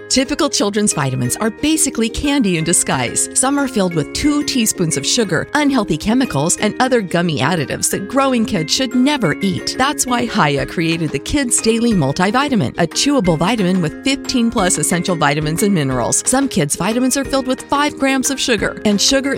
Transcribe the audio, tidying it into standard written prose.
Typical children's vitamins are basically candy in disguise. Some are filled with 2 teaspoons of sugar, unhealthy chemicals, and other gummy additives that growing kids should never eat. That's why Hiya created the Kids Daily Multivitamin, a chewable vitamin with 15 plus essential vitamins and minerals. Some kids' vitamins are filled with 5 grams of sugar, and sugar